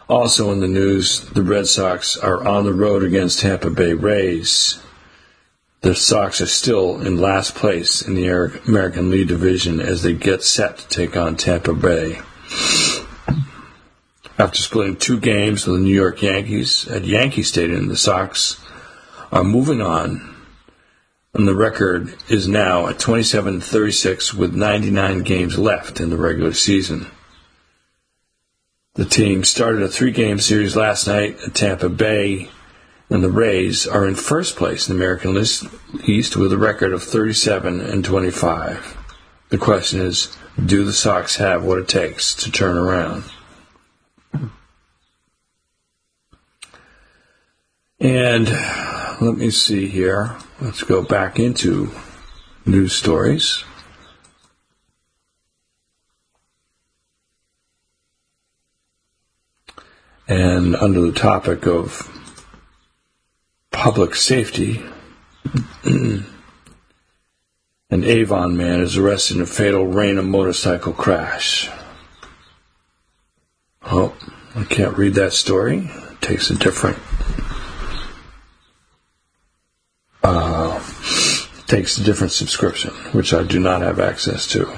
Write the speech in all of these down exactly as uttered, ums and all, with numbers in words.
Also in the news, the Red Sox are on the road against Tampa Bay Rays. The Sox are still in last place in the American League Division as they get set to take on Tampa Bay. After splitting two games with the New York Yankees at Yankee Stadium, the Sox are moving on, and the record is now at twenty-seven thirty-six with ninety-nine games left in the regular season. The team started a three-game series last night at Tampa Bay, and the Rays are in first place in the American East with a record of thirty-seven and twenty-five. The question is, do the Sox have what it takes to turn around? And let me see here. Let's go back into news stories. And under the topic of public safety, an Avon man is arrested in a fatal random motorcycle crash. Oh, I can't read that story. It takes a different uh, takes a different subscription, which I do not have access to.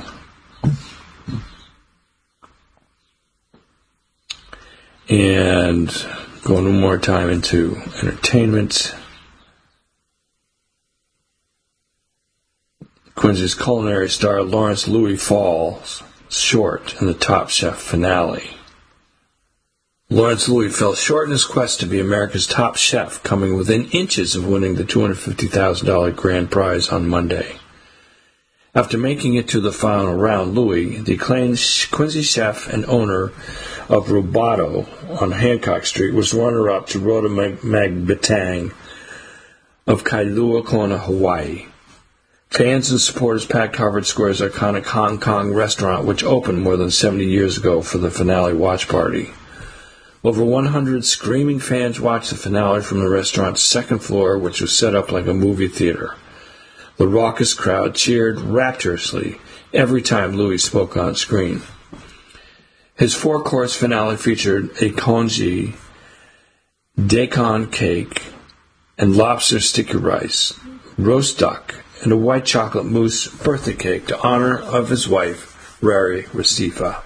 And going one more time into entertainment. Quincy's culinary star Laurence Louis falls short in the Top Chef finale. Laurence Louis fell short in his quest to be America's top chef, coming within inches of winning the two hundred fifty thousand dollars grand prize on Monday. After making it to the final round, Louis, the acclaimed Quincy chef and owner of Rubato on Hancock Street, was runner-up to Rhoda Magbatang of Kailua Kona, Hawaii. Fans and supporters packed Harvard Square's iconic Hong Kong restaurant, which opened more than seventy years ago, for the finale watch party. Over one hundred screaming fans watched the finale from the restaurant's second floor, which was set up like a movie theater. The raucous crowd cheered rapturously every time Louis spoke on screen. His four-course finale featured a congee, daikon cake, and lobster sticky rice, roast duck, and a white chocolate mousse birthday cake to honor of his wife, Rari Recife.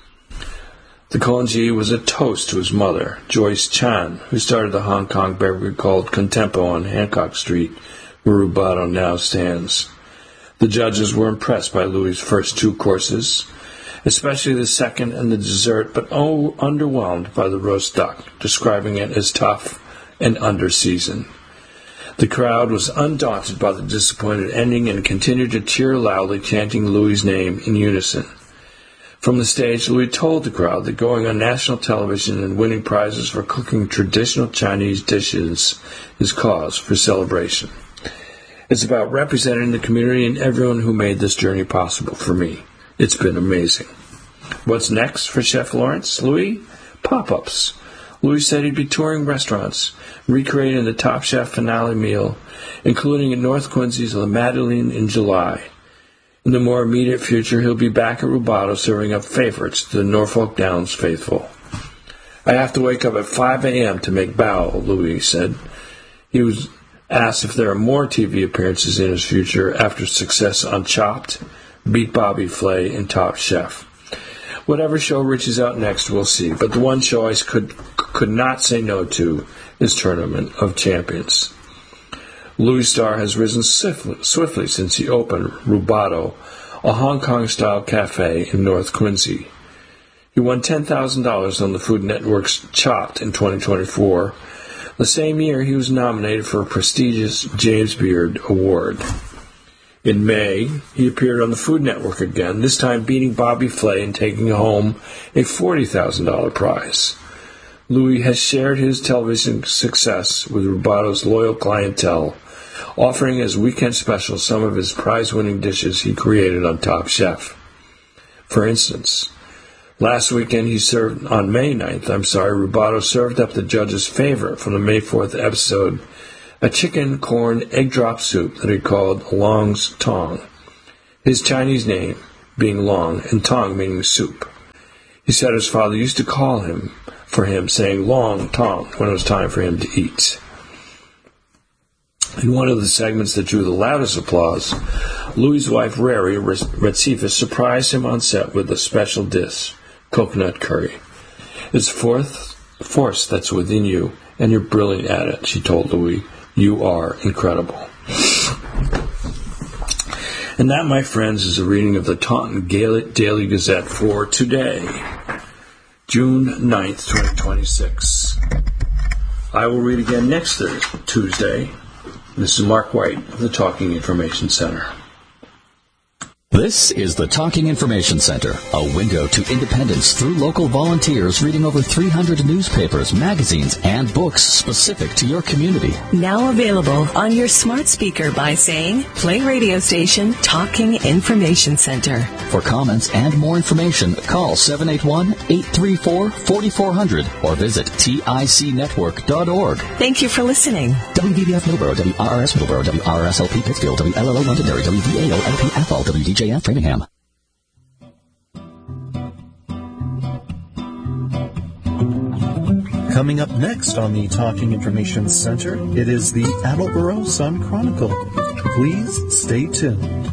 The congee was a toast to his mother, Joyce Chan, who started the Hong Kong bakery called Contempo on Hancock Street, where Rubato now stands. The judges were impressed by Louis' first two courses, especially the second and the dessert, but oh, underwhelmed by the roast duck, describing it as tough and under-seasoned. The crowd was undaunted by the disappointed ending and continued to cheer loudly, chanting Louis' name in unison. From the stage, Louis told the crowd that going on national television and winning prizes for cooking traditional Chinese dishes is cause for celebration. It's about representing the community and everyone who made this journey possible for me. It's been amazing. What's next for Chef Laurence Louis? Pop-ups. Louis said he'd be touring restaurants, recreating the Top Chef finale meal, including at North Quincy's La Madeleine in July. In the more immediate future, he'll be back at Rubato serving up favorites to the Norfolk Downs faithful. I have to wake up at five a.m. to make bao, Louis said. He was asked if there are more T V appearances in his future after success on Chopped, Beat Bobby Flay, and Top Chef. Whatever show reaches out next, we'll see. But the one show I could, could not say no to is Tournament of Champions. Louis' star has risen swiftly, swiftly since he opened Rubato, a Hong Kong-style cafe in North Quincy. He won ten thousand dollars on the Food Network's Chopped in twenty twenty-four. The same year, he was nominated for a prestigious James Beard Award. In May, he appeared on the Food Network again, this time beating Bobby Flay and taking home a forty thousand dollars prize. Louis has shared his television success with Rubato's loyal clientele, offering as weekend special some of his prize-winning dishes he created on Top Chef. For instance, last weekend he served, on May ninth, I'm sorry, Rubato served up the judge's favorite from the May fourth episode, a chicken, corn, egg drop soup that he called Long's Tong, his Chinese name being Long and Tong meaning soup. He said his father used to call him for him, saying "Long Tom" when it was time for him to eat. In one of the segments that drew the loudest applause, Louis's wife, Rari Retsifas, surprised him on set with a special dish, coconut curry. "It's fourth force that's within you, and you're brilliant at it," she told Louis. "You are incredible." And that, my friends, is a reading of the Taunton Daily Gazette for today, June ninth, twenty twenty-six. I will read again next Thursday, Tuesday. This is Mark White of the Talking Information Center. This is the Talking Information Center, a window to independence through local volunteers reading over three hundred newspapers, magazines, and books specific to your community. Now available on your smart speaker by saying, play radio station Talking Information Center. For comments and more information, call seven eight one, eight three four, four four zero zero or visit tic network dot org. Thank you for listening. W B B F Middleborough, W R R S Middleborough, W R R S L P Pittsfield, W L L O Londonderry, W V A O L P Athol, W D J F Framingham. Coming up next on the Talking Information Center, it is the Attleboro Sun Chronicle. Please stay tuned.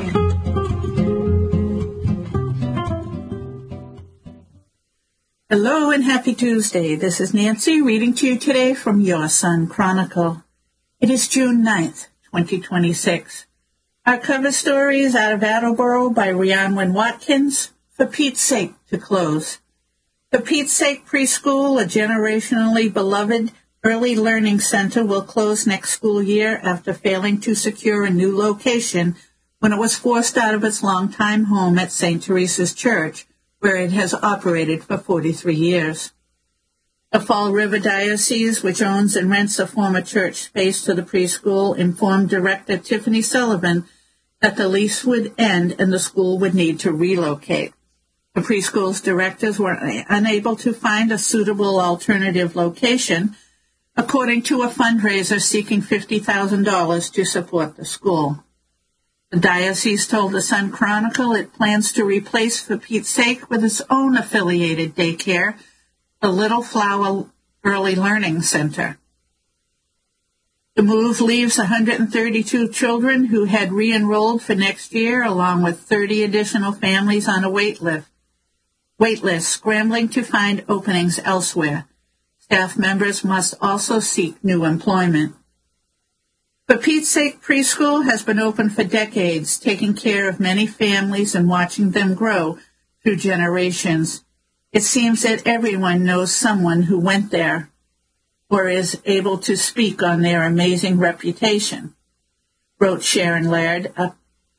Hello and happy Tuesday. This is Nancy reading to you today from your Sun Chronicle. It is June ninth, twenty twenty-six. Our cover story is out of Attleboro by Rhiannon Watkins, For Pete's Sake to Close. For Pete's Sake Preschool, a generationally beloved early learning center, will close next school year after failing to secure a new location when it was forced out of its longtime home at Saint Teresa's Church, where it has operated for forty-three years. The Fall River Diocese, which owns and rents a former church space to the preschool, informed Director Tiffany Sullivan that the lease would end and the school would need to relocate. The preschool's directors were unable to find a suitable alternative location, according to a fundraiser seeking fifty thousand dollars to support the school. The diocese told the Sun Chronicle it plans to replace For Pete's Sake with its own affiliated daycare, the Little Flower Early Learning Center. The move leaves one hundred thirty-two children who had re-enrolled for next year, along with thirty additional families on a wait list, wait list, scrambling to find openings elsewhere. Staff members must also seek new employment. For Pete's Sake Preschool has been open for decades, taking care of many families and watching them grow through generations. It seems that everyone knows someone who went there or is able to speak on their amazing reputation, wrote Sharon Laird, a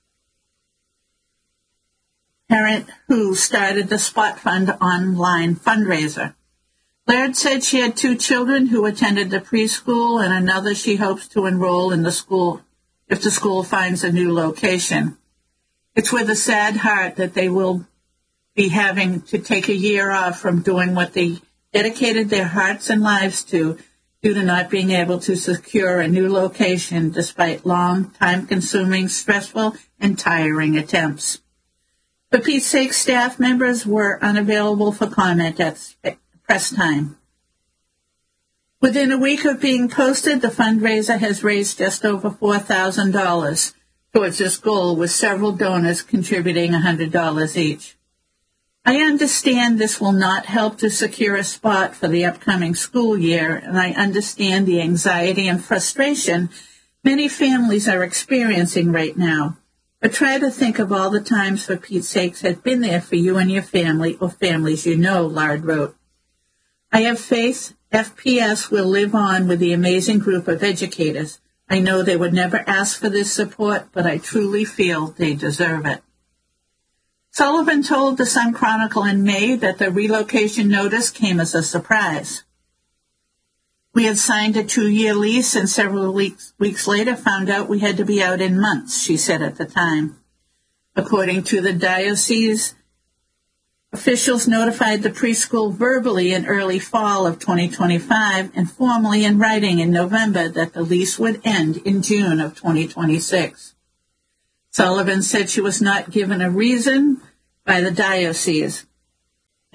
parent who started the Spot Fund online fundraiser. Laird said she had two children who attended the preschool and another she hopes to enroll in the school if the school finds a new location. It's with a sad heart that they will be having to take a year off from doing what they dedicated their hearts and lives to due to not being able to secure a new location despite long, time-consuming, stressful, and tiring attempts. For Pete's Sake, staff members were unavailable for comment at press time. Within a week of being posted, the fundraiser has raised just over four thousand dollars towards this goal, with several donors contributing one hundred dollars each. I understand this will not help to secure a spot for the upcoming school year, and I understand the anxiety and frustration many families are experiencing right now. But try to think of all the times For Pete's Sake has been there for you and your family or families you know, Laird wrote. I have faith F P S will live on with the amazing group of educators. I know they would never ask for this support, but I truly feel they deserve it. Sullivan told the Sun Chronicle in May that the relocation notice came as a surprise. We had signed a two-year lease and several weeks, weeks later found out we had to be out in months, she said at the time. According to the diocese, officials notified the preschool verbally in early fall of twenty twenty-five and formally in writing in November that the lease would end in June of twenty twenty-six. Sullivan said she was not given a reason by the diocese.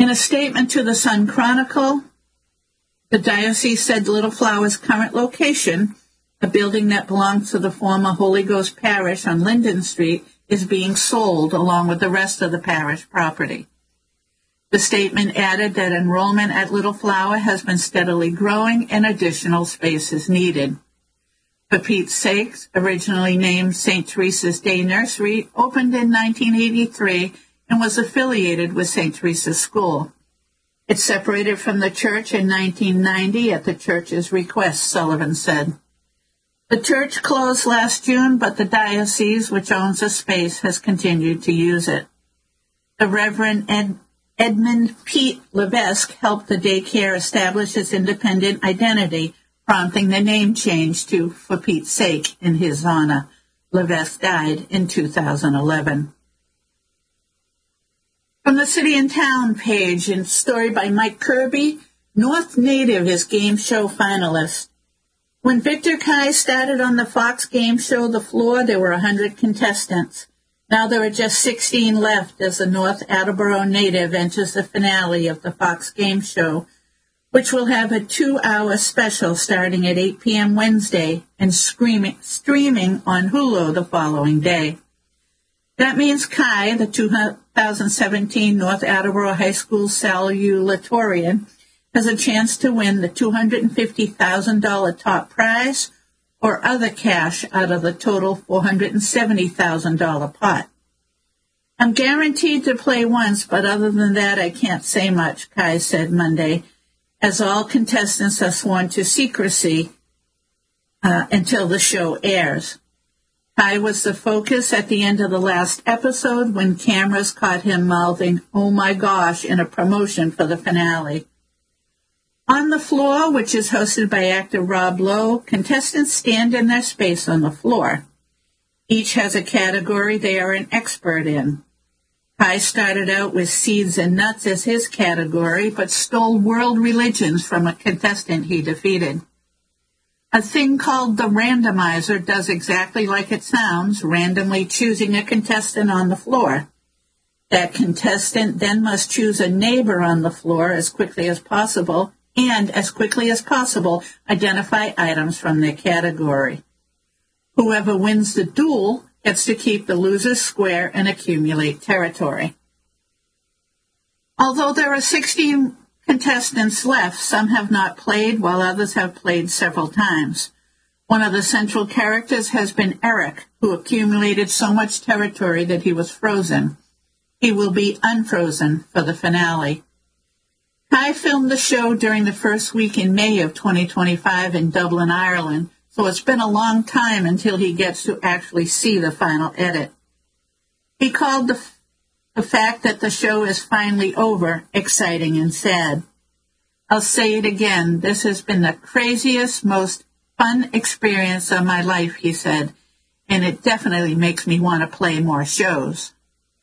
In a statement to the Sun Chronicle, the diocese said Little Flower's current location, a building that belongs to the former Holy Ghost Parish on Linden Street, is being sold along with the rest of the parish property. The statement added that enrollment at Little Flower has been steadily growing and additional space is needed. For Pete's Sake, originally named Saint Teresa's Day Nursery, opened in nineteen eighty-three and was affiliated with Saint Teresa's School. It separated from the church in nineteen ninety at the church's request, Sullivan said. The church closed last June, but the diocese, which owns the space, has continued to use it. The Reverend Ed, Edmund Pete Levesque helped the daycare establish its independent identity, prompting the name change to For Pete's Sake in his honor. Levesque died in two thousand eleven. From the City and Town page, in a story by Mike Kirby, North Native is game show finalist. When Victor Kai started on the Fox game show The Floor, there were one hundred contestants. Now there are just sixteen left as the North Attleboro native enters the finale of the Fox game show, which will have a two-hour special starting at eight p.m. Wednesday and streaming, streaming on Hulu the following day. That means Kai, the two thousand seventeen North Attleboro High School salutatorian, has a chance to win the two hundred fifty thousand dollars top prize or other cash out of the total four hundred seventy thousand dollars pot. I'm guaranteed to play once, but other than that, I can't say much, Kai said Monday, as all contestants are sworn to secrecy uh, until the show airs. Kai was the focus at the end of the last episode when cameras caught him mouthing, "Oh my gosh," in a promotion for the finale. On the Floor, which is hosted by actor Rob Lowe, contestants stand in their space on the floor. Each has a category they are an expert in. Kai started out with seeds and nuts as his category, but stole world religions from a contestant he defeated. A thing called the randomizer does exactly like it sounds, randomly choosing a contestant on the floor. That contestant then must choose a neighbor on the floor as quickly as possible, and as quickly as possible identify items from their category. Whoever wins the duel gets to keep the loser's square and accumulate territory. Although there are sixteen contestants left, some have not played, while others have played several times. One of the central characters has been Eric, who accumulated so much territory that he was frozen. He will be unfrozen for the finale. Kai filmed the show during the first week in May of twenty twenty-five in Dublin, Ireland, so it's been a long time until he gets to actually see the final edit. He called the The fact that the show is finally over, exciting and sad. I'll say it again, this has been the craziest, most fun experience of my life, he said, and it definitely makes me want to play more shows.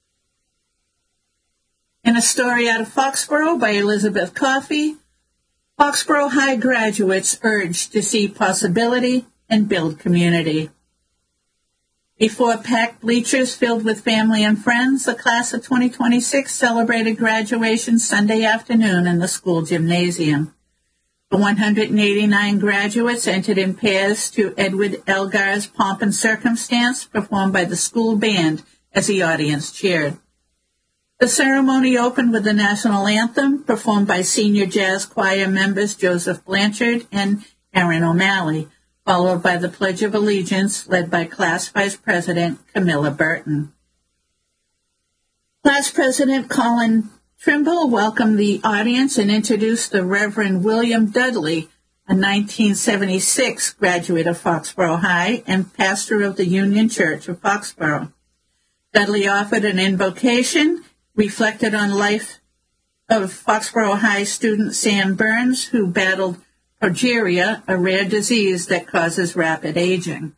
In a story out of Foxborough by Elizabeth Coffey, Foxborough High graduates urged to see possibility and build community. Before packed bleachers filled with family and friends, the class of twenty twenty-six celebrated graduation Sunday afternoon in the school gymnasium. The one hundred eighty-nine graduates entered in pairs to Edward Elgar's Pomp and Circumstance, performed by the school band as the audience cheered. The ceremony opened with the national anthem, performed by senior jazz choir members Joseph Blanchard and Aaron O'Malley, followed by the Pledge of Allegiance, led by Class Vice President Camilla Burton. Class President Colin Trimble welcomed the audience and introduced the Reverend William Dudley, a nineteen seventy-six graduate of Foxborough High and pastor of the Union Church of Foxborough. Dudley offered an invocation, reflected on life of Foxborough High student Sam Burns, who battled progeria, a rare disease that causes rapid aging.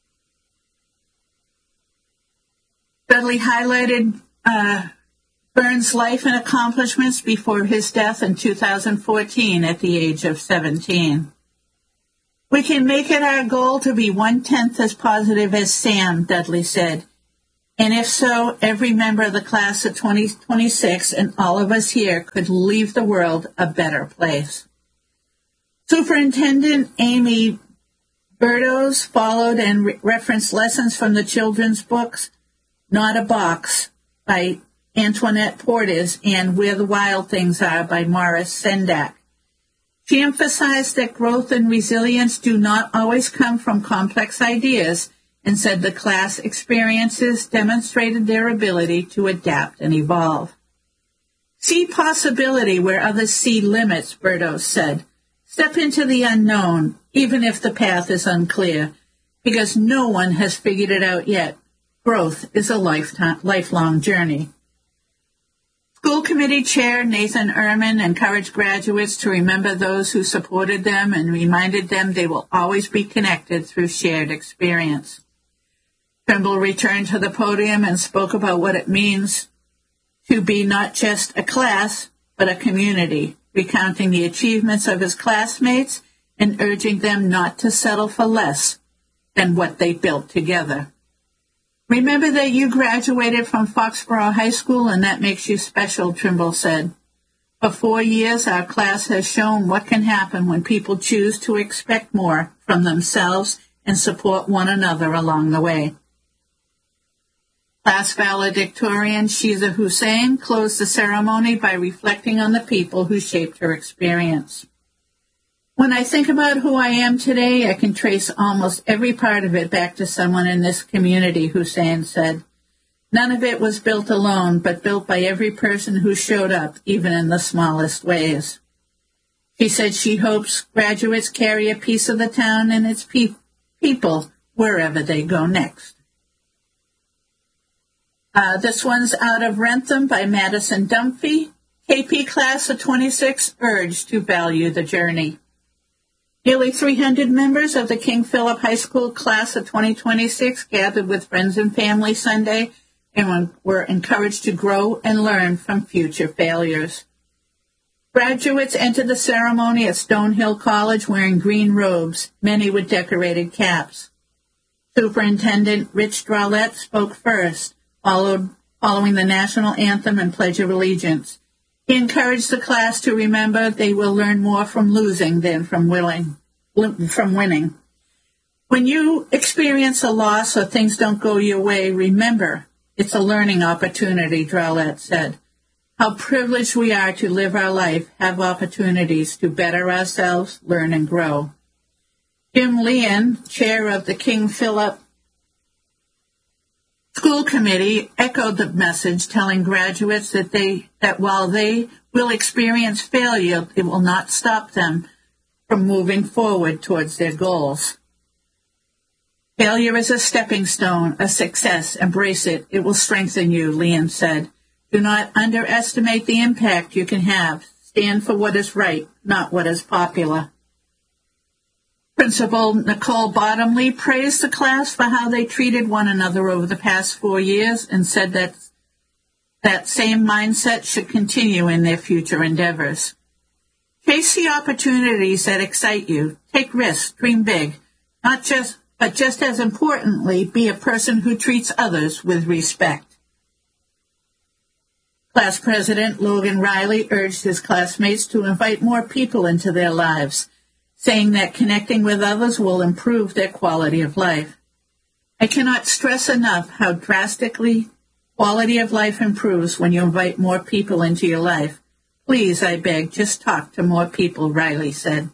Dudley highlighted uh, Burns' life and accomplishments before his death in two thousand fourteen at the age of seventeen. We can make it our goal to be one-tenth as positive as Sam, Dudley said, And if so, every member of the class of twenty twenty-six and all of us here could leave the world a better place. Superintendent Amy Berdos followed and re- referenced lessons from the children's books Not a Box by Antoinette Portes and Where the Wild Things Are by Morris Sendak. She emphasized that growth and resilience do not always come from complex ideas, and said the class experiences demonstrated their ability to adapt and evolve. See possibility where others see limits, Berdos said. Step into the unknown, even if the path is unclear, because no one has figured it out yet. Growth is a lifetime, lifelong journey. School Committee Chair Nathan Ehrman encouraged graduates to remember those who supported them and reminded them they will always be connected through shared experience. Trimble returned to the podium and spoke about what it means to be not just a class, but a community, recounting the achievements of his classmates and urging them not to settle for less than what they built together. Remember that you graduated from Foxborough High School and that makes you special, Trimble said. For four years, our class has shown what can happen when people choose to expect more from themselves and support one another along the way. Class valedictorian Shiza Hussein closed the ceremony by reflecting on the people who shaped her experience. When I think about who I am today, I can trace almost every part of it back to someone in this community, Hussein said. None of it was built alone, but built by every person who showed up, even in the smallest ways. She said she hopes graduates carry a piece of the town and its pe- people wherever they go next. Uh, this one's out of Rentham by Madison Dunphy. K P Class of twenty-six urged to value the journey. Nearly three hundred members of the King Philip High School Class of twenty twenty-six gathered with friends and family Sunday and were encouraged to grow and learn from future failures. Graduates entered the ceremony at Stonehill College wearing green robes, many with decorated caps. Superintendent Rich Drollet spoke first, followed, following the national anthem and Pledge of Allegiance. He encouraged the class to remember they will learn more from losing than from willing, from winning. When you experience a loss or things don't go your way, remember it's a learning opportunity, Drollet said. How privileged we are to live our life, have opportunities to better ourselves, learn and grow. Jim Leon, chair of the King Philip School Committee, echoed the message, telling graduates that they that while they will experience failure, it will not stop them from moving forward towards their goals. Failure is a stepping stone, a success. Embrace it. It will strengthen you, Leon said. Do not underestimate the impact you can have. Stand for what is right, not what is popular. Principal Nicole Bottomley praised the class for how they treated one another over the past four years and said that that same mindset should continue in their future endeavors. Chase the opportunities that excite you. Take risks. Dream big. Not just, but just as importantly, be a person who treats others with respect. Class President Logan Riley urged his classmates to invite more people into their lives, saying that connecting with others will improve their quality of life. I cannot stress enough how drastically quality of life improves when you invite more people into your life. Please, I beg, just talk to more people, Riley said.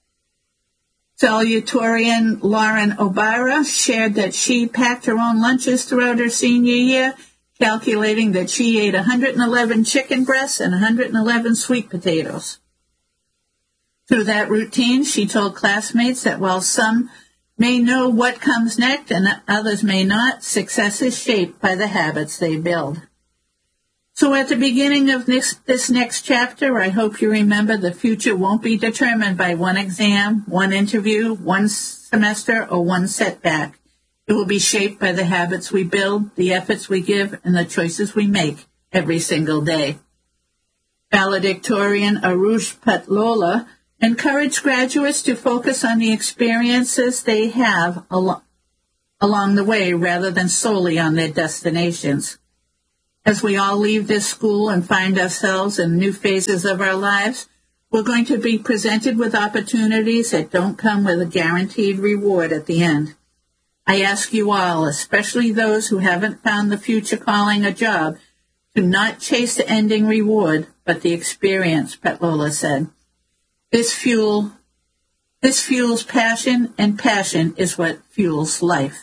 Salutatorian Lauren O'Bara shared that she packed her own lunches throughout her senior year, calculating that she ate one hundred eleven chicken breasts and one hundred eleven sweet potatoes. Through that routine, she told classmates that while some may know what comes next and others may not, success is shaped by the habits they build. So at the beginning of this, this next chapter, I hope you remember the future won't be determined by one exam, one interview, one semester, or one setback. It will be shaped by the habits we build, the efforts we give, and the choices we make every single day. Valedictorian Arush Patlola encouraged graduates to focus on the experiences they have al- along the way rather than solely on their destinations. As we all leave this school and find ourselves in new phases of our lives, we're going to be presented with opportunities that don't come with a guaranteed reward at the end. I ask you all, especially those who haven't found the future calling a job, to not chase the ending reward, but the experience, Petlola said. This fuel, this fuels passion, and passion is what fuels life.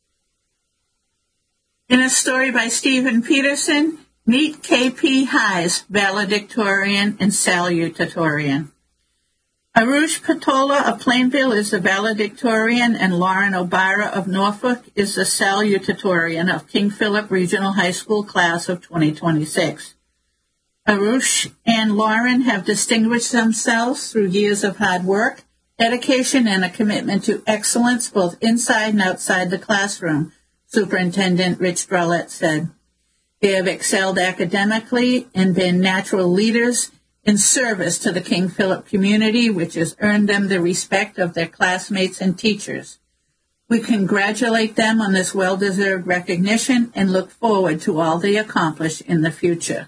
In a story by Stephen Peterson, meet K P High's valedictorian and salutatorian. Arush Patola of Plainville is the valedictorian, and Lauren O'Bara of Norfolk is the salutatorian of King Philip Regional High School class of twenty twenty-six. Arush and Lauren have distinguished themselves through years of hard work, dedication, and a commitment to excellence both inside and outside the classroom, Superintendent Rich Drollet said. They have excelled academically and been natural leaders in service to the King Philip community, which has earned them the respect of their classmates and teachers. We congratulate them on this well-deserved recognition and look forward to all they accomplish in the future.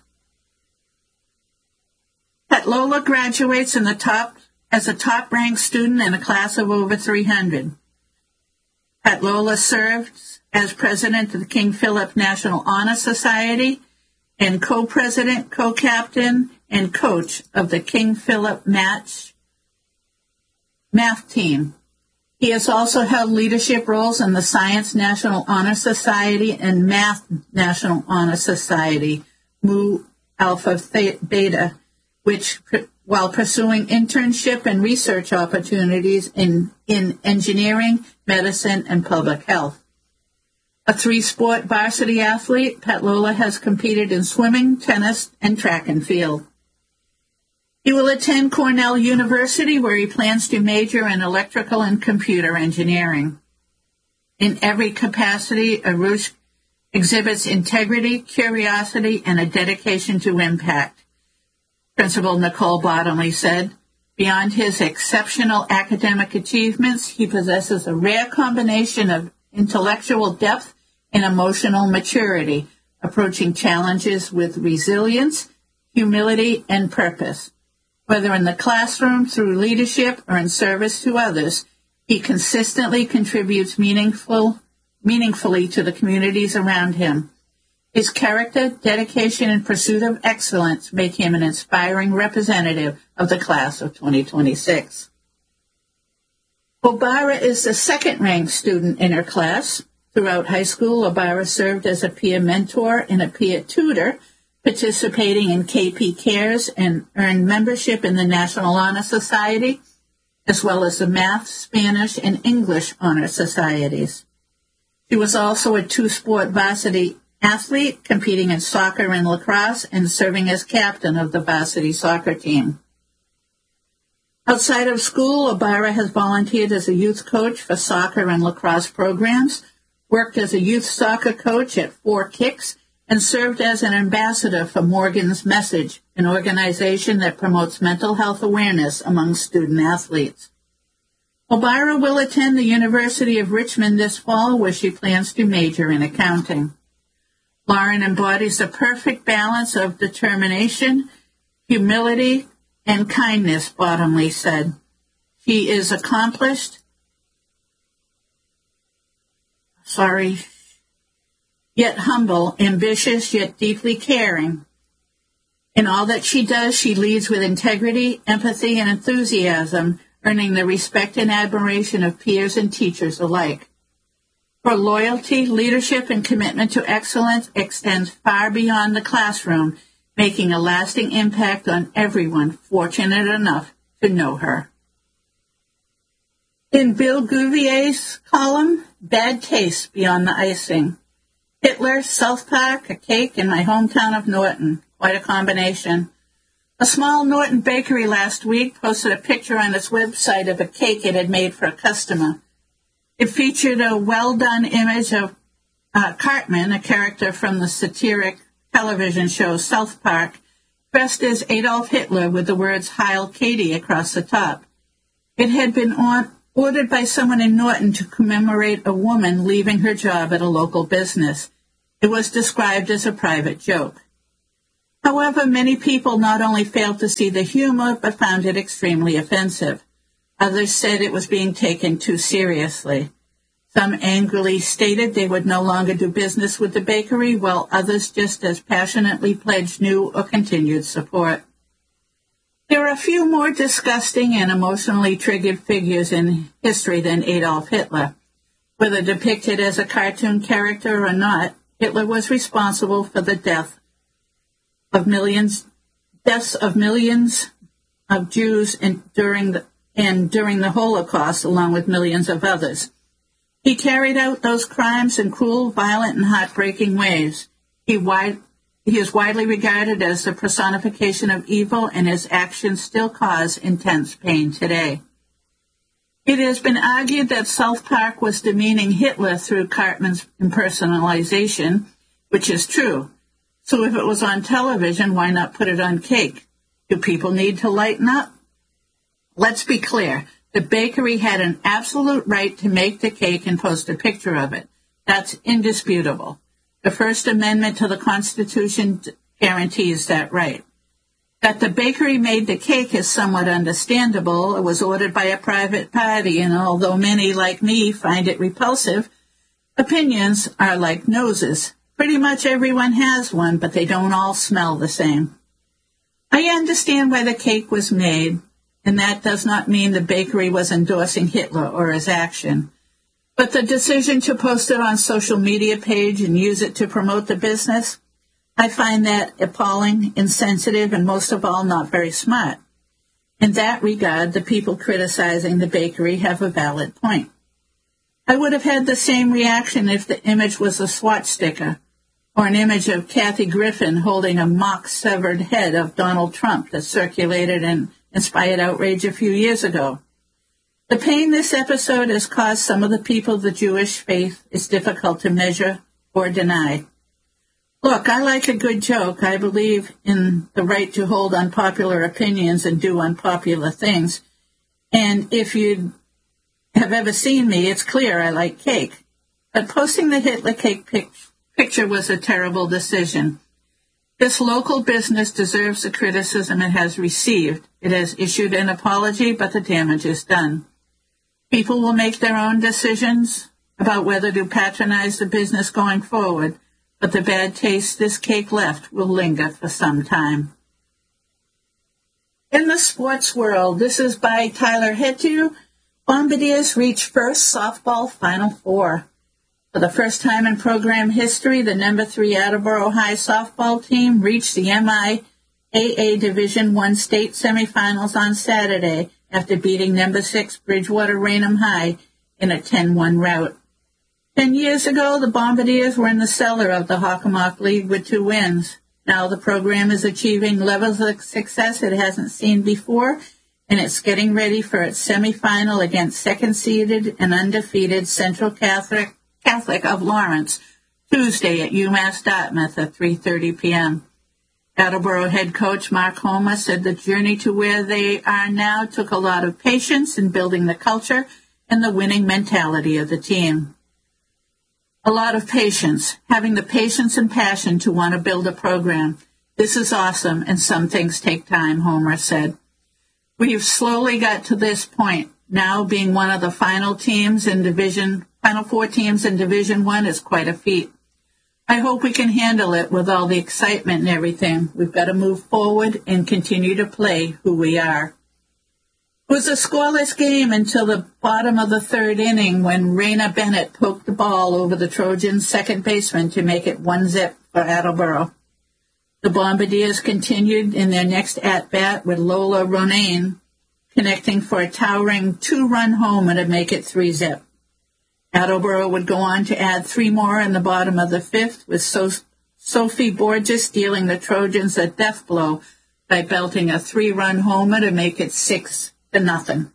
Petlola graduates in the top as a top-ranked student in a class of over three hundred. Petlola served as president of the King Philip National Honor Society and co-president, co-captain, and coach of the King Philip Match math team. He has also held leadership roles in the Science National Honor Society and Math National Honor Society, Mu Alpha Beta, which, while pursuing internship and research opportunities in, in engineering, medicine, and public health. A three-sport varsity athlete, Petlola has competed in swimming, tennis, and track and field. He will attend Cornell University, where he plans to major in electrical and computer engineering. In every capacity, Arush exhibits integrity, curiosity, and a dedication to impact. Principal Nicole Bottomley said, beyond his exceptional academic achievements, he possesses a rare combination of intellectual depth and emotional maturity, approaching challenges with resilience, humility, and purpose. Whether in the classroom, through leadership, or in service to others, he consistently contributes meaningful, meaningfully to the communities around him. His character, dedication, and pursuit of excellence make him an inspiring representative of the class of twenty twenty-six. O'Bara is the second-ranked student in her class. Throughout high school, O'Bara served as a peer mentor and a peer tutor, participating in K P Cares and earned membership in the National Honor Society, as well as the Math, Spanish, and English Honor Societies. She was also a two-sport varsity athlete, competing in soccer and lacrosse and serving as captain of the varsity soccer team. Outside of school, O'Bara has volunteered as a youth coach for soccer and lacrosse programs, worked as a youth soccer coach at Four Kicks, and served as an ambassador for Morgan's Message, an organization that promotes mental health awareness among student athletes. O'Bara will attend the University of Richmond this fall, where she plans to major in accounting. Lauren embodies the perfect balance of determination, humility, and kindness, Bottomley said. She is accomplished, sorry, yet humble, ambitious, yet deeply caring. In all that she does, she leads with integrity, empathy, and enthusiasm, earning the respect and admiration of peers and teachers alike. Her loyalty, leadership, and commitment to excellence extends far beyond the classroom, making a lasting impact on everyone fortunate enough to know her. In Bill Gouvier's column, Bad Taste Beyond the Icing. Hitler, South Park, a cake, and my hometown of Norton. Quite a combination. A small Norton bakery last week posted a picture on its website of a cake it had made for a customer. It featured a well-done image of uh, Cartman, a character from the satiric television show South Park, dressed as Adolf Hitler with the words Heil Katie across the top. It had been on, ordered by someone in Norton to commemorate a woman leaving her job at a local business. It was described as a private joke. However, many people not only failed to see the humor, but found it extremely offensive. Others said it was being taken too seriously. Some angrily stated they would no longer do business with the bakery, while others just as passionately pledged new or continued support. There are a few more disgusting and emotionally triggered figures in history than Adolf Hitler. Whether depicted as a cartoon character or not, Hitler was responsible for the death of millions, deaths of millions of Jews in, during the, and during the Holocaust, along with millions of others. He carried out those crimes in cruel, violent, and heartbreaking ways. He, wide, he is widely regarded as the personification of evil, and his actions still cause intense pain today. It has been argued that South Park was demeaning Hitler through Cartman's impersonalization, which is true. So if it was on television, why not put it on cake? Do people need to lighten up? Let's be clear. The bakery had an absolute right to make the cake and post a picture of it. That's indisputable. The First Amendment to the Constitution guarantees that right. That the bakery made the cake is somewhat understandable. It was ordered by a private party, and although many, like me, find it repulsive, opinions are like noses. Pretty much everyone has one, but they don't all smell the same. I understand why the cake was made, and that does not mean the bakery was endorsing Hitler or his action. But the decision to post it on social media page and use it to promote the business, I find that appalling, insensitive, and most of all, not very smart. In that regard, the people criticizing the bakery have a valid point. I would have had the same reaction if the image was a swatch sticker, or an image of Kathy Griffin holding a mock severed head of Donald Trump that circulated and inspired outrage a few years ago. The pain this episode has caused some of the people of the Jewish faith is difficult to measure or deny. Look, I like a good joke. I believe in the right to hold unpopular opinions and do unpopular things. And if you have ever seen me, it's clear I like cake. But posting the Hitler cake pic- picture was a terrible decision. This local business deserves the criticism it has received. It has issued an apology, but the damage is done. People will make their own decisions about whether to patronize the business going forward, but the bad taste this cake left will linger for some time. In the sports world, this is by Tyler Hetu. Bombardiers reach first softball Final Four. For the first time in program history, the number three Attleboro High softball team reached the M I A A Division One state semifinals on Saturday after beating number six Bridgewater Raynham High in a ten one rout. Ten years ago, the Bombardiers were in the cellar of the Hockomock League with two wins. Now the program is achieving levels of success it hasn't seen before, and it's getting ready for its semifinal against second-seeded and undefeated Central Catholic Catholic of Lawrence, Tuesday at UMass Dartmouth at three thirty p.m. Attleboro head coach Mark Homer said the journey to where they are now took a lot of patience in building the culture and the winning mentality of the team. A lot of patience, having the patience and passion to want to build a program. This is awesome, and some things take time, Homer said. We've slowly got to this point. Now being one of the final teams in Division Final four teams in Division One is quite a feat. I hope we can handle it with all the excitement and everything. We've got to move forward and continue to play who we are. It was a scoreless game until the bottom of the third inning when Raina Bennett poked the ball over the Trojans' second baseman to make it one zip for Attleboro. The Bombardiers continued in their next at-bat with Lola Ronayne connecting for a towering two-run homer to make it three zip. Attleboro would go on to add three more in the bottom of the fifth, with so- Sophie Borges dealing the Trojans a death blow by belting a three-run homer to make it six to nothing.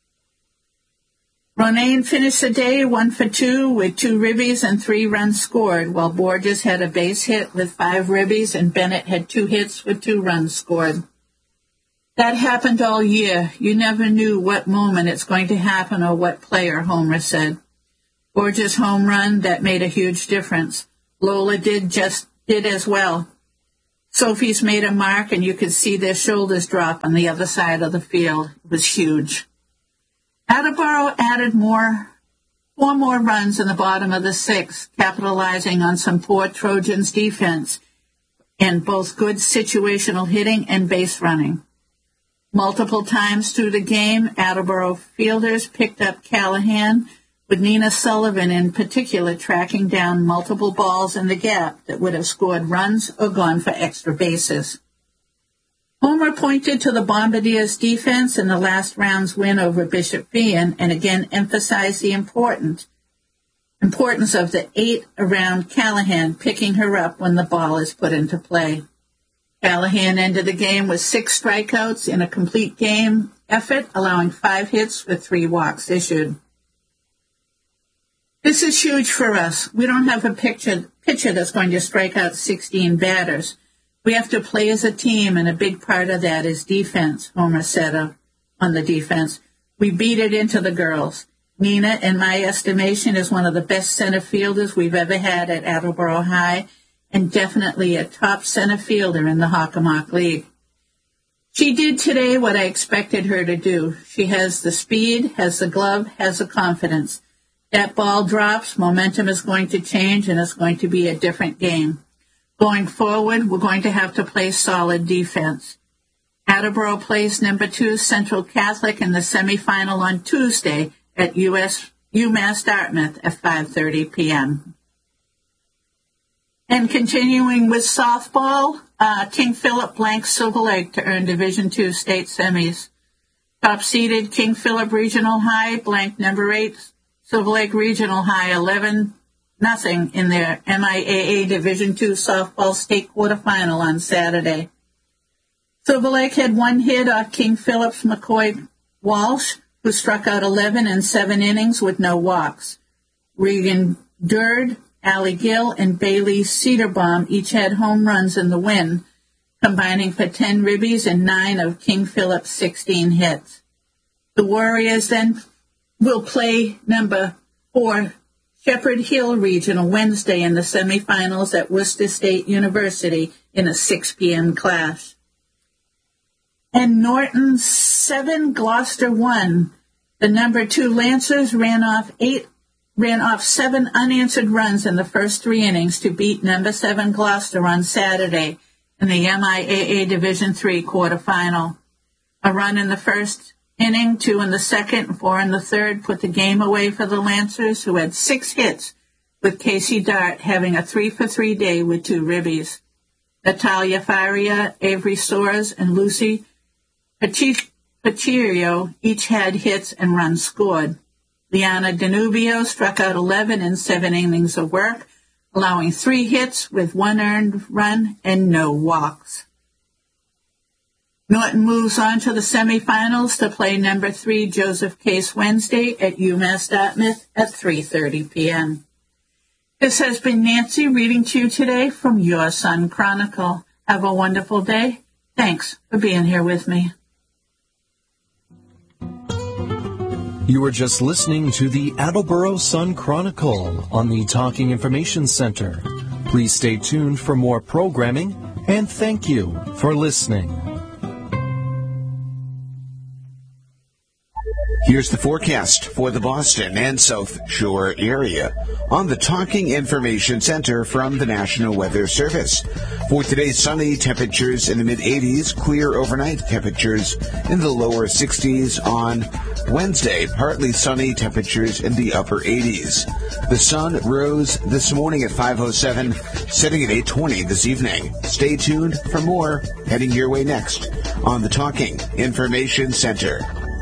Ronayne finished the day one for two with two ribbies and three runs scored, while Borges had a base hit with five ribbies and Bennett had two hits with two runs scored. That happened all year. You never knew what moment it's going to happen or what player, Homer said. Gorgeous home run that made a huge difference. Lola did just did as well. Sophie's made a mark, and you could see their shoulders drop on the other side of the field. It was huge. Attleboro added more, four more runs in the bottom of the sixth, capitalizing on some poor Trojans' defense and both good situational hitting and base running. Multiple times through the game, Attleboro fielders picked up Callahan, with Nina Sullivan in particular tracking down multiple balls in the gap that would have scored runs or gone for extra bases. Homer pointed to the Bombardiers' defense in the last round's win over Bishop Feehan and again emphasized the important, importance of the eight around Callahan picking her up when the ball is put into play. Callahan ended the game with six strikeouts in a complete game effort, allowing five hits with three walks issued. This is huge for us. We don't have a pitcher, pitcher that's going to strike out sixteen batters. We have to play as a team, and a big part of that is defense, Homer said uh, on the defense. We beat it into the girls. Nina, in my estimation, is one of the best center fielders we've ever had at Attleboro High, and definitely a top center fielder in the Hockomock League. She did today what I expected her to do. She has the speed, has the glove, has the confidence. That ball drops, momentum is going to change, and it's going to be a different game. Going forward, we're going to have to play solid defense. Attleboro plays number two Central Catholic in the semifinal on Tuesday at U S UMass Dartmouth at five thirty p.m. And continuing with softball, uh, King Philip blanks Silver Lake to earn Division two state semis. Top-seeded King Philip Regional High blanked number eight Silver Lake Regional High eleven nothing in their M I A A Division two softball state quarterfinal on Saturday. Silver Lake had one hit off King Philip's McCoy Walsh, who struck out eleven in seven innings with no walks. Regan Durd, Allie Gill, and Bailey Cedarbaum each had home runs in the win, combining for ten ribbies and nine of King Philip's sixteen hits. The Warriors then will play number four Shepherd Hill Regional Wednesday in the semifinals at Worcester State University in a six p.m. clash. And Norton seven, Gloucester one. The number two Lancers ran off eight, ran off seven unanswered runs in the first three innings to beat number seven Gloucester on Saturday in the M I A A Division three quarterfinal. A run in the first inning, two in the second, and four in the third put the game away for the Lancers, who had six hits, with Casey Dart having a three-for-three day with two ribbies. Natalia Faria, Avery Soares, and Lucy Pacherio each had hits and runs scored. Liana Danubio struck out eleven in seven innings of work, allowing three hits with one earned run and no walks. Norton moves on to the semifinals to play number three Joseph Case Wednesday at UMass Dartmouth at three thirty p.m. This has been Nancy reading to you today from Your Sun Chronicle. Have a wonderful day. Thanks for being here with me. You were just listening to the Attleboro Sun Chronicle on the Talking Information Center. Please stay tuned for more programming, and thank you for listening. Here's the forecast for the Boston and South Shore area on the Talking Information Center from the National Weather Service. For today, sunny, temperatures in the mid-eighties, clear overnight, temperatures in the lower sixties on Wednesday, partly sunny, temperatures in the upper eighties. The sun rose this morning at five oh seven, setting at eight twenty this evening. Stay tuned for more heading your way next on the Talking Information Center.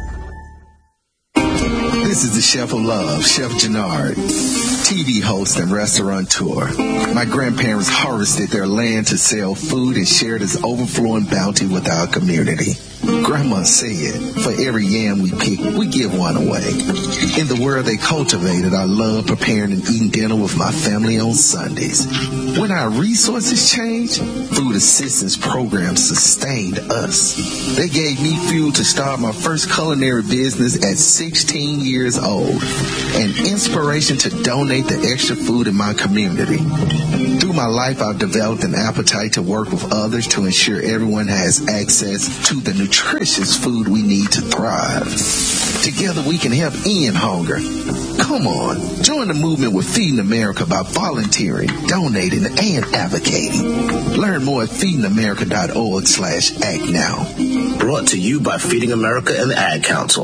This is the Chef of Love, Chef Gennard, T V host and restaurateur. My grandparents harvested their land to sell food and share this overflowing bounty with our community. Grandma said, for every yam we pick, we give one away. In the world they cultivated, I love preparing and eating dinner with my family on Sundays. When our resources changed, food assistance programs sustained us. They gave me fuel to start my first culinary business at sixteen years old, and inspiration to donate the extra food in my community. Through my life, I've developed an appetite to work with others to ensure everyone has access to the nutritious food we need to thrive. Together we can help end hunger. Come on, join the movement with Feeding America by volunteering, donating, and advocating. Learn more at feeding america dot org slash act now. Brought to you by Feeding America and the Ad Council.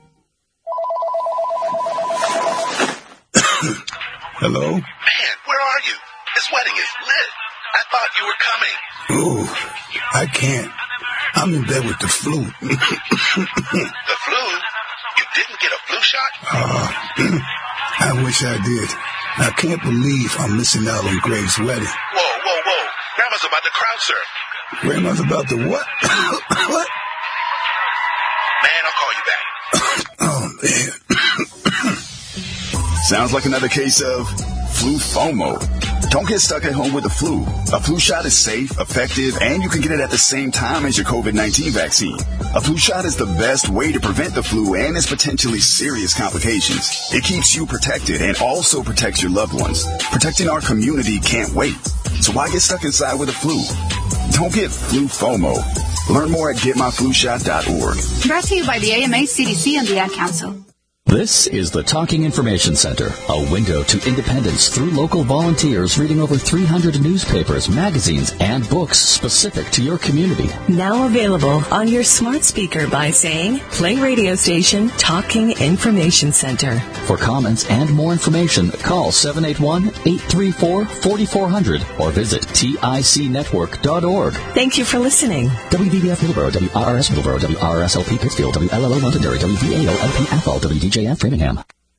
Hello? Man, where are you? This wedding is lit. I thought you were coming. Oh, I can't. I'm in bed with the flu. The flu? You didn't get a flu shot? Uh, I wish I did. I can't believe I'm missing out on Greg's wedding. Whoa, whoa, whoa. Grandma's about to crowd surf. Grandma's about to what? What? Man, I'll call you back. Oh, man. Sounds like another case of flu FOMO. Don't get stuck at home with the flu. A flu shot is safe, effective, and you can get it at the same time as your covid nineteen vaccine. A flu shot is the best way to prevent the flu and its potentially serious complications. It keeps you protected and also protects your loved ones. Protecting our community can't wait. So why get stuck inside with the flu? Don't get flu FOMO. Learn more at get my flu shot dot org. Brought to you by the A M A, C D C, and the Ad Council. This is the Talking Information Center, a window to independence through local volunteers reading over three hundred newspapers, magazines, and books specific to your community. Now available on your smart speaker by saying, play radio station Talking Information Center. For comments and more information, call seven eight one, eight three four, four four zero zero or visit tic network dot org. Thank you for listening. W V B F Middleborough, W R R S Middleborough, W R R S L P Pittsfield, W L L O Londonderry, W V A O L P Athol, W D J F Framingham.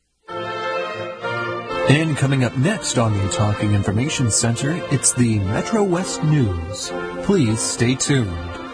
And coming up next on the Talking Information Center, it's the Metro West News. Please stay tuned.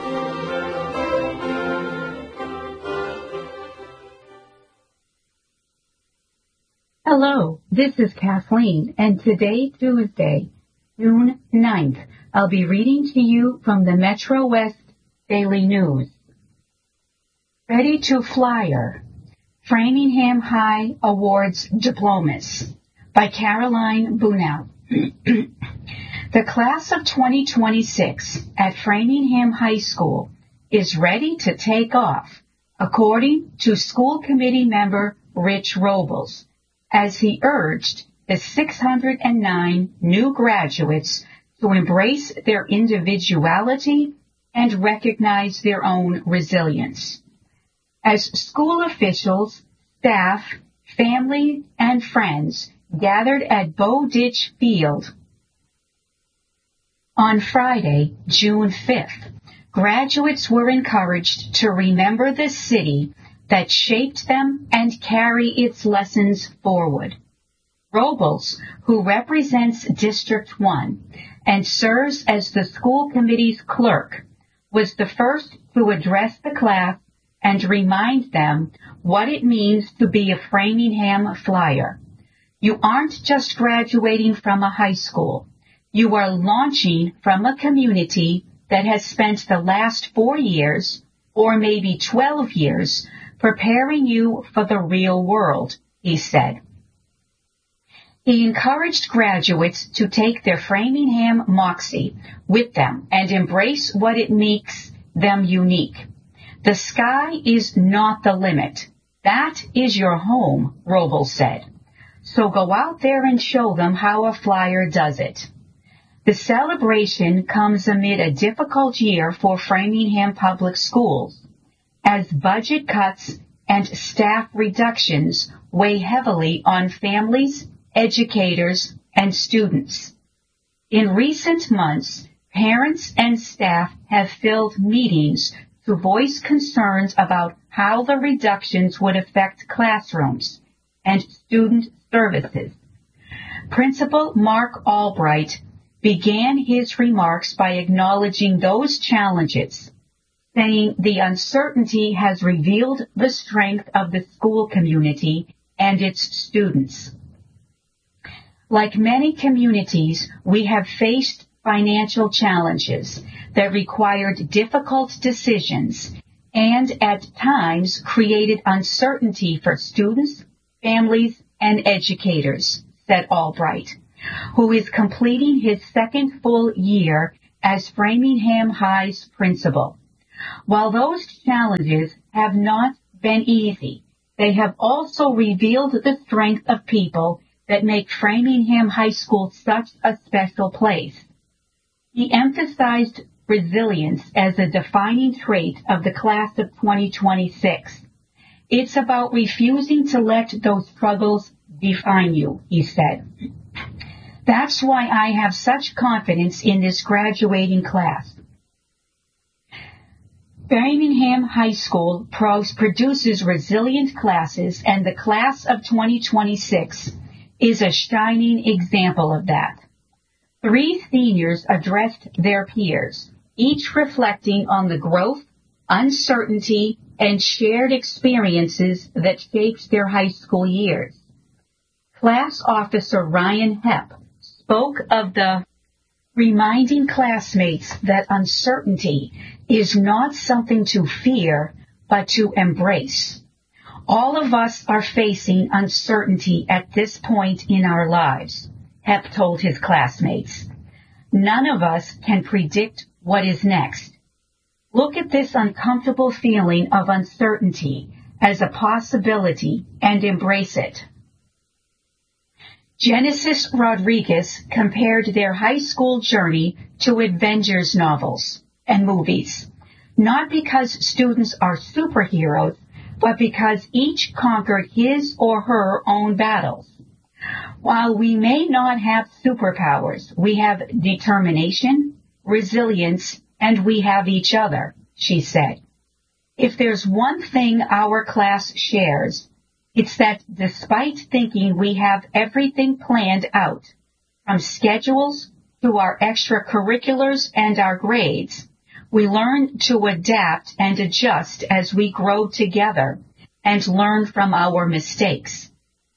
Hello, this is Kathleen, and today, Tuesday, June ninth, I'll be reading to you from the Metro West Daily News. Ready to Flyer, Framingham High Awards Diplomas by Caroline Bunau. The class of twenty twenty-six at Framingham High School is ready to take off, according to school committee member Rich Robles, as he urged the six hundred nine new graduates to embrace their individuality and recognize their own resilience. As school officials, staff, family, and friends gathered at Bowditch Field on Friday, June fifth, graduates were encouraged to remember the city that shaped them and carry its lessons forward. Robles, who represents District one and serves as the school committee's clerk, was the first to address the class and remind them what it means to be a Framingham Flyer. You aren't just graduating from a high school. You are launching from a community that has spent the last four years, or maybe twelve years, preparing you for the real world, he said. He encouraged graduates to take their Framingham moxie with them and embrace what it makes them unique. The sky is not the limit. That is your home, Robles said. So go out there and show them how a Flyer does it. The celebration comes amid a difficult year for Framingham Public Schools, as budget cuts and staff reductions weigh heavily on families, educators, and students. In recent months, parents and staff have filled meetings to voice concerns about how the reductions would affect classrooms and student services. Principal Mark Albright began his remarks by acknowledging those challenges, saying the uncertainty has revealed the strength of the school community and its students. Like many communities, we have faced financial challenges that required difficult decisions and at times created uncertainty for students, families, and educators, said Albright, who is completing his second full year as Framingham High's principal. While those challenges have not been easy, they have also revealed the strength of people that make Framingham High School such a special place. He emphasized resilience as a defining trait of the class of twenty twenty-six. It's about refusing to let those struggles define you, he said. That's why I have such confidence in this graduating class. Framingham High School produces resilient classes, and the class of twenty twenty-six is a shining example of that. Three seniors addressed their peers, each reflecting on the growth, uncertainty, and shared experiences that shaped their high school years. Class Officer Ryan Hepp spoke of the reminding classmates that uncertainty is not something to fear, but to embrace. All of us are facing uncertainty at this point in our lives, Hepp told his classmates. None of us can predict what is next. Look at this uncomfortable feeling of uncertainty as a possibility and embrace it. Genesis Rodriguez compared their high school journey to Avengers novels and movies, not because students are superheroes, but because each conquered his or her own battles. While we may not have superpowers, we have determination, resilience, and we have each other, she said. If there's one thing our class shares, it's that despite thinking we have everything planned out, from schedules to our extracurriculars and our grades, we learn to adapt and adjust as we grow together and learn from our mistakes.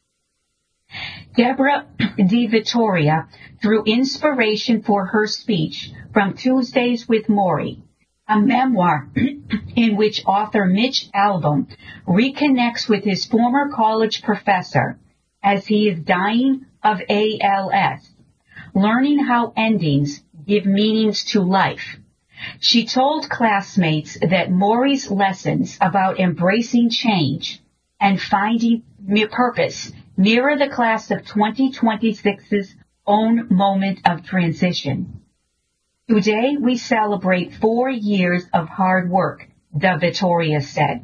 Deborah DiVittoria drew inspiration for her speech from Tuesdays with Maury, a memoir in which author Mitch Albom reconnects with his former college professor as he is dying of A L S, learning how endings give meanings to life. She told classmates that Maury's lessons about embracing change and finding purpose mirror the class of twenty twenty-six's own moment of transition. Today we celebrate four years of hard work, DiVittoria said.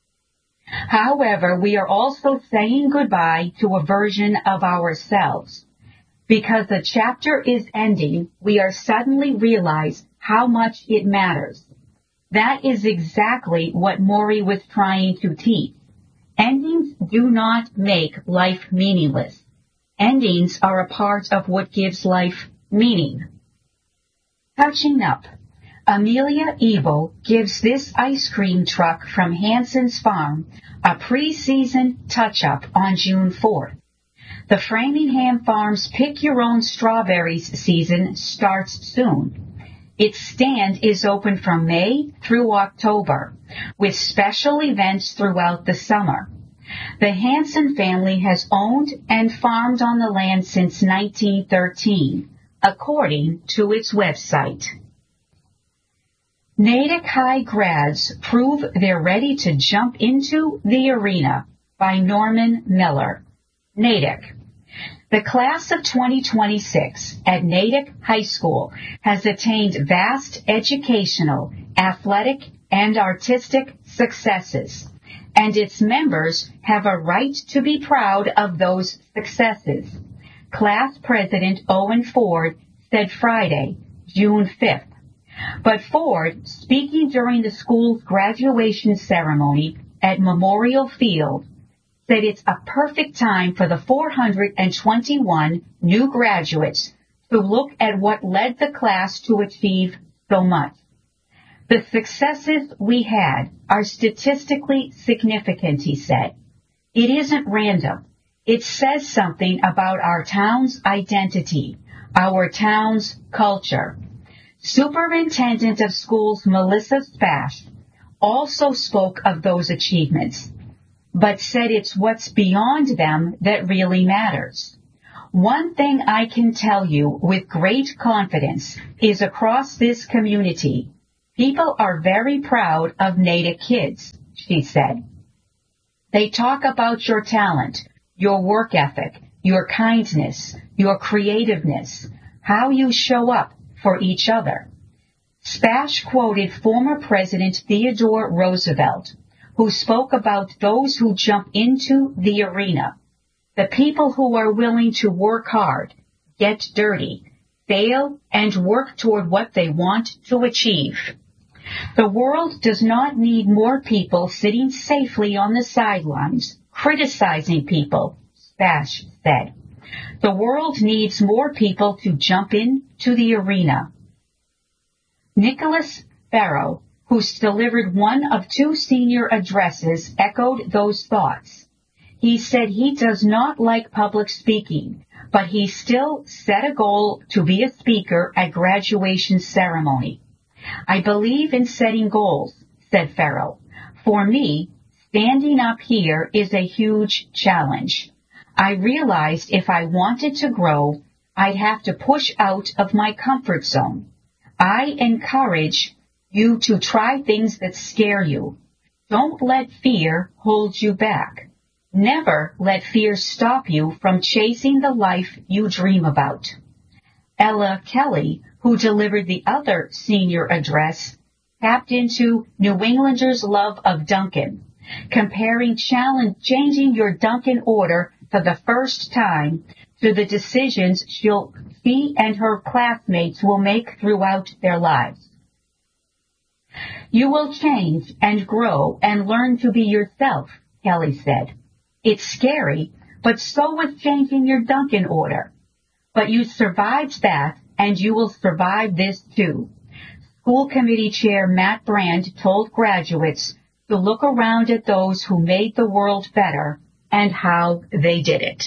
However, we are also saying goodbye to a version of ourselves. Because the chapter is ending, we are suddenly realize how much it matters. That is exactly what Maury was trying to teach. Endings do not make life meaningless. Endings are a part of what gives life meaning. Touching up, Amelia Ebel gives this ice cream truck from Hanson's Farm a pre-season touch-up on June fourth. The Framingham Farms Pick Your Own Strawberries season starts soon. Its stand is open from May through October, with special events throughout the summer. The Hanson family has owned and farmed on the land since nineteen thirteen, according to its website. Natick High grads prove they're ready to jump into the arena, by Norman Miller. Natick. The class of twenty twenty-six at Natick High School has attained vast educational, athletic, and artistic successes, and its members have a right to be proud of those successes. Class President Owen Ford said Friday, June fifth. But Ford, speaking during the school's graduation ceremony at Memorial Field, said it's a perfect time for the four hundred twenty-one new graduates to look at what led the class to achieve so much. The successes we had are statistically significant, he said. It isn't random. It says something about our town's identity, our town's culture. Superintendent of Schools Melissa Spash also spoke of those achievements, but said it's what's beyond them that really matters. One thing I can tell you with great confidence is across this community, people are very proud of Natick kids, she said. They talk about your talent, your work ethic, your kindness, your creativeness, how you show up for each other. Spash quoted former President Theodore Roosevelt, who spoke about those who jump into the arena, the people who are willing to work hard, get dirty, fail, and work toward what they want to achieve. The world does not need more people sitting safely on the sidelines, criticizing people, Spash said. The world needs more people to jump into the arena. Nicholas Farrow, who delivered one of two senior addresses, echoed those thoughts. He said he does not like public speaking, but he still set a goal to be a speaker at graduation ceremony. I believe in setting goals, said Farrow. For me, standing up here is a huge challenge. I realized if I wanted to grow, I'd have to push out of my comfort zone. I encourage you to try things that scare you. Don't let fear hold you back. Never let fear stop you from chasing the life you dream about. Ella Kelly, who delivered the other senior address, tapped into New Englanders' love of Dunkin', comparing challenge changing your Dunkin' order for the first time to the decisions she'll, she and her classmates will make throughout their lives. You will change and grow and learn to be yourself, Kelly said. It's scary, but so was changing your Dunkin' order. But you survived that, and you will survive this too. School Committee Chair Matt Brand told graduates to look around at those who made the world better and how they did it.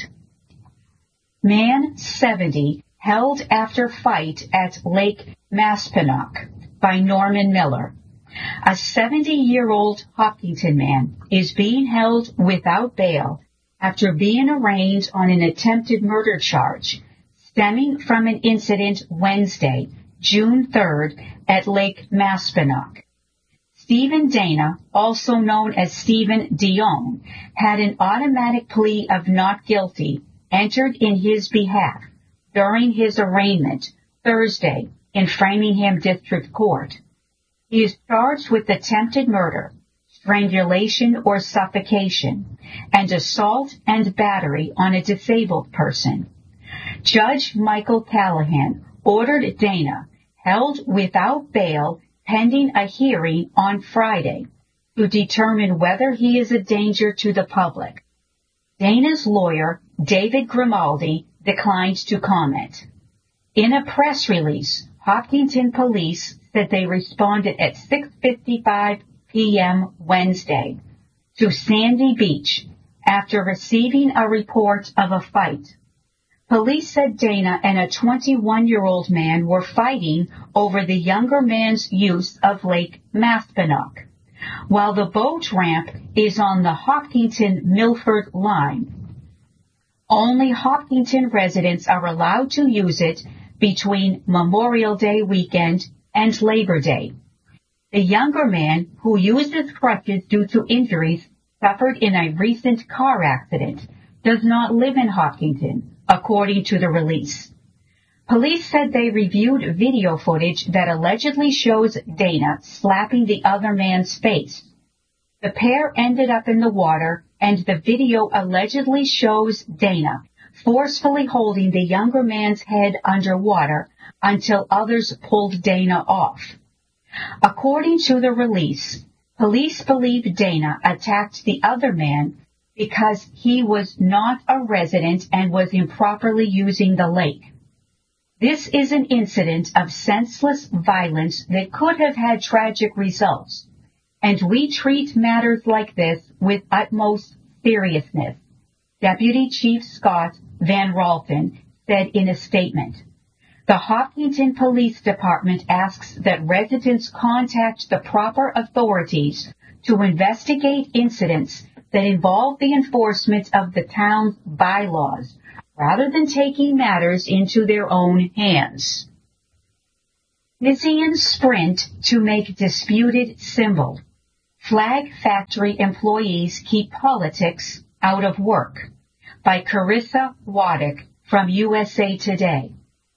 Man seventy held after fight at Lake Maspinock by Norman Miller. A seventy-year-old Hopkinton man is being held without bail after being arraigned on an attempted murder charge stemming from an incident Wednesday, June third, at Lake Maspinock. Stephen Dana, also known as Stephen Dion, had an automatic plea of not guilty entered in his behalf during his arraignment Thursday in Framingham District Court. He is charged with attempted murder, strangulation or suffocation, and assault and battery on a disabled person. Judge Michael Callahan ordered Dana held without bail pending a hearing on Friday to determine whether he is a danger to the public. Dana's lawyer, David Grimaldi, declined to comment. In a press release, Hopkinton police said they responded at six fifty-five p.m. Wednesday to Sandy Beach after receiving a report of a fight. Police said Dana and a twenty-one-year-old man were fighting over the younger man's use of Lake Maspinock, while the boat ramp is on the Hopkinton-Milford line. Only Hopkinton residents are allowed to use it between Memorial Day weekend and Labor Day. The younger man, who uses crutches due to injuries suffered in a recent car accident, does not live in Hopkinton, according to the release. Police said they reviewed video footage that allegedly shows Dana slapping the other man's face. The pair ended up in the water, and the video allegedly shows Dana forcefully holding the younger man's head underwater until others pulled Dana off. According to the release, police believe Dana attacked the other man because he was not a resident and was improperly using the lake. This is an incident of senseless violence that could have had tragic results, and we treat matters like this with utmost seriousness, Deputy Chief Scott Van Ralphen said in a statement. The Hopkinton Police Department asks that residents contact the proper authorities to investigate incidents that involve the enforcement of the town's bylaws, rather than taking matters into their own hands. Scythian sprint to make disputed symbol. Flag factory employees keep politics out of work. By Carissa Waddick from U S A Today.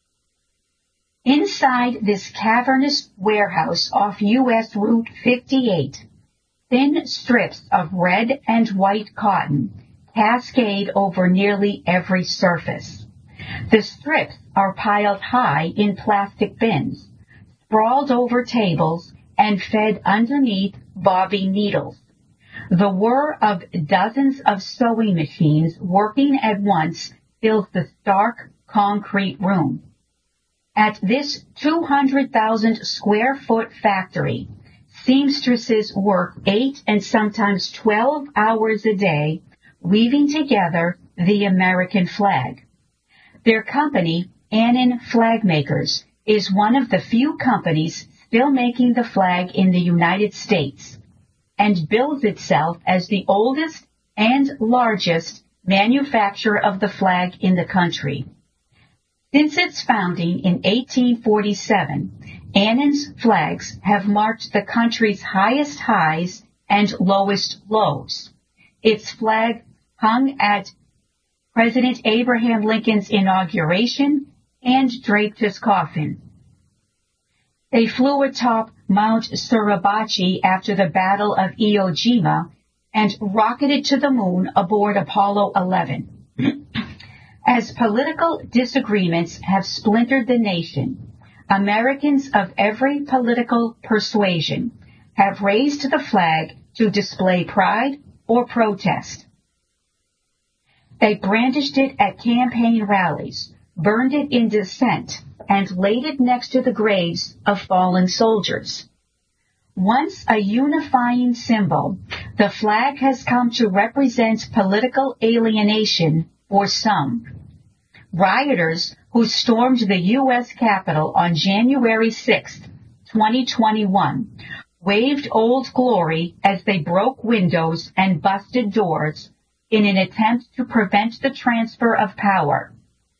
Inside this cavernous warehouse off U S Route fifty-eight, thin strips of red and white cotton cascade over nearly every surface. The strips are piled high in plastic bins, sprawled over tables, and fed underneath bobbing needles. The whir of dozens of sewing machines working at once fills the stark concrete room. At this two hundred thousand square foot factory, seamstresses work eight and sometimes twelve hours a day, weaving together the American flag. Their company, Annan Flag Makers, is one of the few companies still making the flag in the United States, and bills itself as the oldest and largest manufacturer of the flag in the country. Since its founding in eighteen forty-seven, Annan's flags have marked the country's highest highs and lowest lows. Its flag hung at President Abraham Lincoln's inauguration and draped his coffin. They flew atop Mount Suribachi after the Battle of Iwo Jima and rocketed to the moon aboard Apollo eleven. As political disagreements have splintered the nation, Americans of every political persuasion have raised the flag to display pride or protest. They brandished it at campaign rallies, burned it in dissent, and laid it next to the graves of fallen soldiers. Once a unifying symbol, the flag has come to represent political alienation for some. Rioters who stormed the U S Capitol on January sixth, twenty twenty-one, waved Old Glory as they broke windows and busted doors in an attempt to prevent the transfer of power.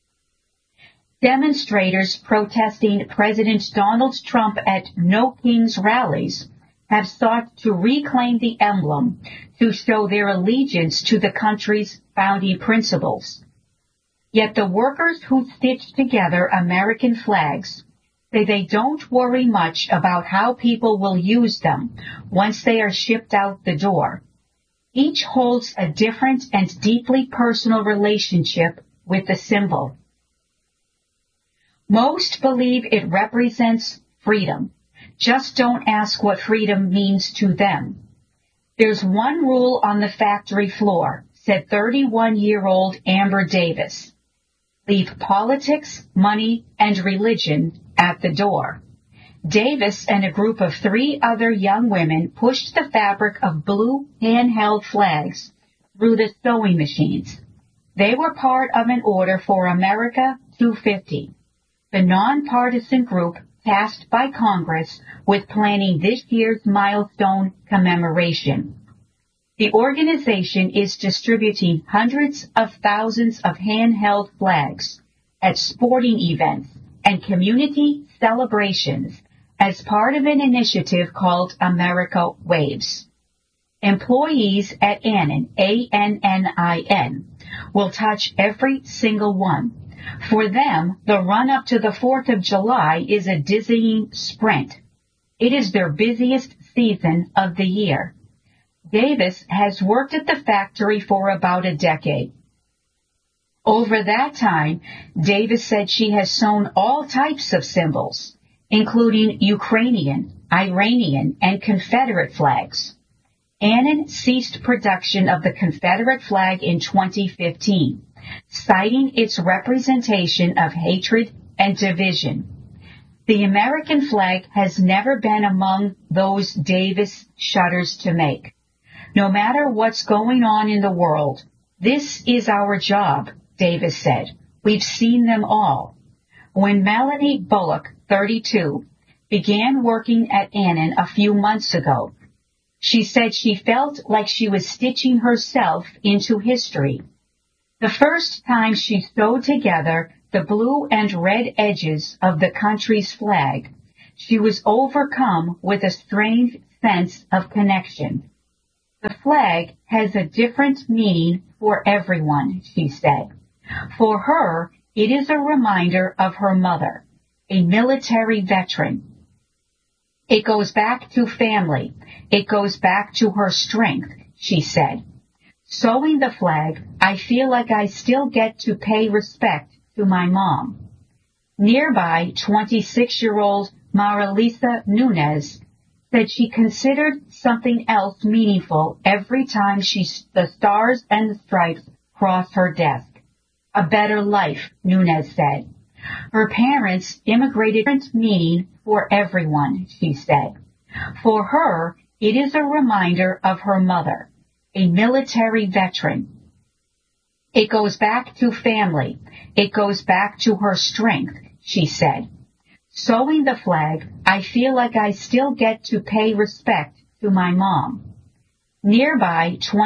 Demonstrators protesting President Donald Trump at No Kings rallies have sought to reclaim the emblem to show their allegiance to the country's founding principles. Yet the workers who stitched together American flags say they don't worry much about how people will use them once they are shipped out the door. Each holds a different and deeply personal relationship with the symbol. Most believe it represents freedom. Just don't ask what freedom means to them. There's one rule on the factory floor, said thirty-one-year-old Amber Davis. Leave politics, money, and religion at the door. Davis and a group of three other young women pushed the fabric of blue handheld flags through the sewing machines. They were part of an order for America two fifty, the nonpartisan group tasked by Congress with planning this year's milestone commemoration. The organization is distributing hundreds of thousands of handheld flags at sporting events and community celebrations as part of an initiative called America Waves. Employees at Annan, A N N I N, will touch every single one. For them, the run-up to the fourth of July is a dizzying sprint. It is their busiest season of the year. Davis has worked at the factory for about a decade. Over that time, Davis said she has sewn all types of symbols, including Ukrainian, Iranian, and Confederate flags. Annan ceased production of the Confederate flag in twenty fifteen, citing its representation of hatred and division. The American flag has never been among those Davis shudders to make. No matter what's going on in the world, this is our job, Davis said. We've seen them all. When Melanie Bullock, thirty-two, began working at Annan a few months ago, she said she felt like she was stitching herself into history. The first time she sewed together the blue and red edges of the country's flag, she was overcome with a strange sense of connection. The flag has a different meaning for everyone, she said. For her, it is a reminder of her mother, a military veteran. It goes back to family. It goes back to her strength, she said. Sewing the flag, I feel like I still get to pay respect to my mom. Nearby, twenty-six-year-old Marilisa Nunez said she considered something else meaningful every time she the stars and the stripes crossed her desk. A better life, Nunez said. Her parents immigrated different meaning for everyone, she said. For her, it is a reminder of her mother, a military veteran. It goes back to family. It goes back to her strength, she said. Sewing the flag, I feel like I still get to pay respect to my mom. Nearby,